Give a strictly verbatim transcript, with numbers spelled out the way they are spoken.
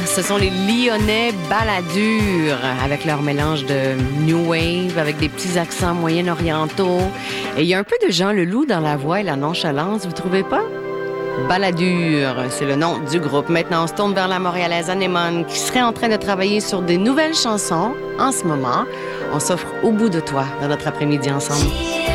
Ce sont les Lyonnais Balladur, avec leur mélange de new wave, avec des petits accents moyen-orientaux. Et il y a un peu de Jean Leloup dans la voix et la nonchalance, vous trouvez pas? Balladur, c'est le nom du groupe. Maintenant, on se tourne vers la Montréalaise Anémone, qui serait en train de travailler sur des nouvelles chansons en ce moment. On s'offre Au bout de toi dans notre après-midi ensemble.